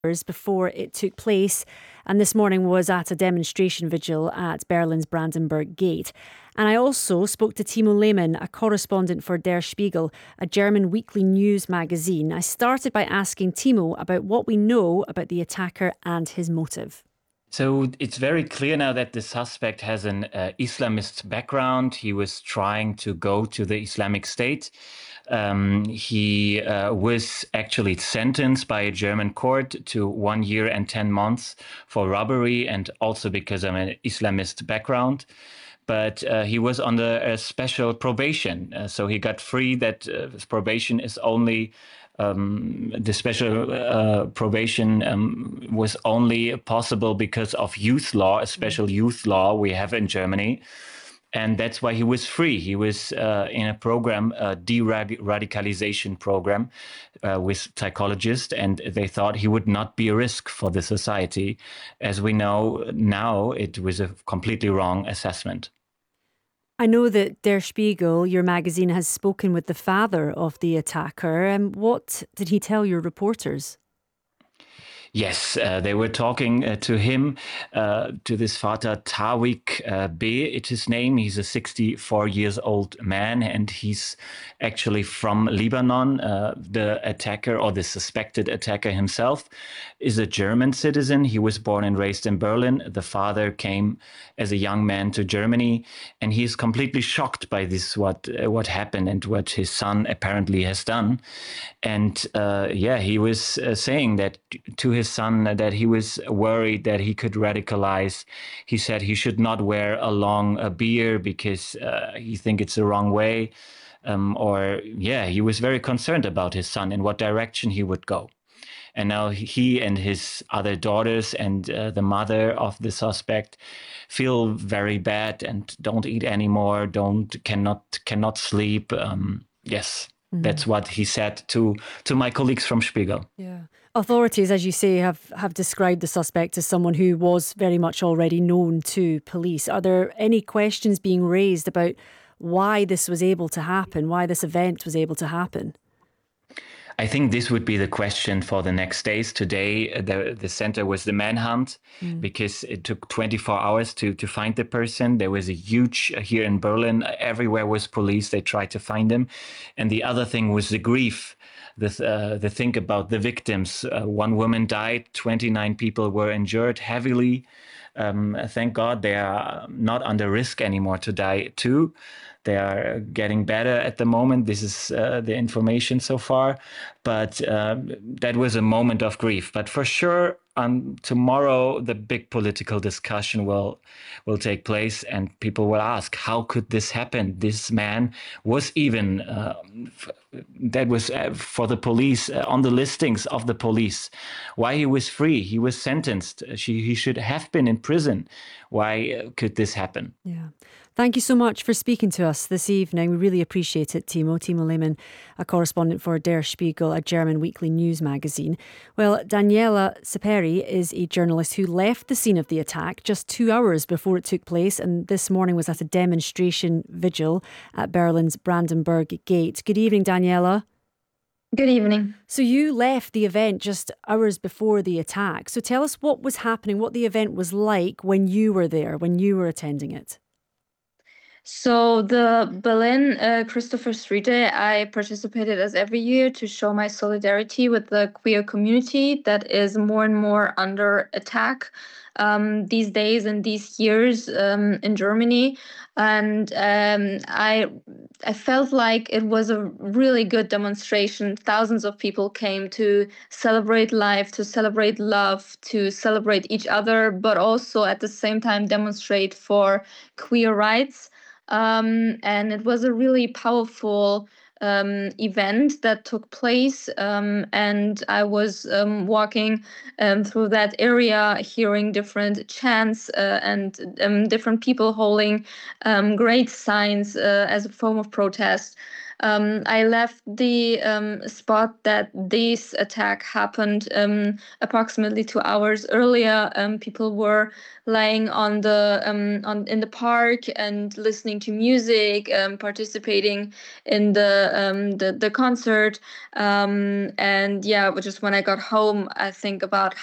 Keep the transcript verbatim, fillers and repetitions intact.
before it took place, and this morning was at a demonstration vigil at Berlin's Brandenburg Gate. And I also spoke to Timo Lehmann, a correspondent for Der Spiegel, a German weekly news magazine. I started by asking Timo about what we know about the attacker and his motive. So it's very clear now that the suspect has an uh, Islamist background. He was trying to go to the Islamic State. Um, he uh, was actually sentenced by a German court to one year and ten months for robbery, and also because of an Islamist background. But uh, he was under a special probation. Uh, so he got free. That uh, probation is only Um, the special uh, probation um, was only possible because of youth law, a special youth law we have in Germany. And that's why he was free. He was uh, in a program, a de-radicalization program uh, with psychologists, and they thought he would not be a risk for the society. As we know now, it was a completely wrong assessment. I know that Der Spiegel, your magazine, has spoken with the father of the attacker. And what did he tell your reporters? Yes, uh, they were talking uh, to him, uh, to this Vater Tawik uh, B, it's his name. He's a sixty-four years old man, and he's actually from Lebanon. Uh, the attacker, or the suspected attacker himself, is a German citizen. He was born and raised in Berlin. The father came as a young man to Germany, and he's completely shocked by this, what uh, what happened and what his son apparently has done. And uh, yeah, he was uh, saying that to his son that he was worried that he could radicalize. He said he should not wear a long uh, beard because uh, he think it's the wrong way. Um, or yeah, he was very concerned about his son and what direction he would go. And now he and his other daughters and uh, the mother of the suspect feel very bad and don't eat anymore, don't cannot cannot sleep. Um, yes. Mm-hmm. That's what he said to to my colleagues from Spiegel. Yeah. Authorities, as you say, have, have described the suspect as someone who was very much already known to police. Are there any questions being raised about why this was able to happen, why this event was able to happen? I think this would be the question for the next days. Today, the the center was the manhunt, mm. because it took twenty-four hours to, to find the person. There was a huge, uh, here in Berlin, everywhere was police. They tried to find him. And the other thing was the grief, the, uh, the think about the victims. Uh, one woman died, twenty-nine people were injured heavily. Um, thank God they are not under risk anymore to die too. They are getting better at the moment. This is uh, the information so far. But uh, that was a moment of grief. But for sure, um, tomorrow, the big political discussion will will take place, and people will ask, how could this happen? This man was even, uh, f- that was uh, for the police, uh, on the listings of the police. Why he was free? He was sentenced. She, he should have been in prison. Why uh, could this happen? Yeah. Thank you so much for speaking to us this evening. We really appreciate it, Timo. Timo Lehmann, a correspondent for Der Spiegel, a German weekly news magazine. Well, Daniela Seperi is a journalist who left the scene of the attack just two hours before it took place, and this morning was at a demonstration vigil at Berlin's Brandenburg Gate. Good evening, Daniela. Good evening. So you left the event just hours before the attack. So tell us what was happening, what the event was like when you were there, when you were attending it. So the Berlin uh, Christopher Street Day, I participated as every year to show my solidarity with the queer community that is more and more under attack um, these days and these years um, in Germany. And um, I I felt like it was a really good demonstration. Thousands of people came to celebrate life, to celebrate love, to celebrate each other, but also at the same time demonstrate for queer rights. Um, and it was a really powerful um, event that took place. Um, and I was um, walking um, through that area, hearing different chants uh, and um, different people holding um, great signs uh, as a form of protest. Um, I left the um, spot that this attack happened um, approximately two hours earlier. Um, people were lying on the um, on in the park and listening to music, um, participating in the um, the, the concert. Um, and yeah, just when I got home, I think about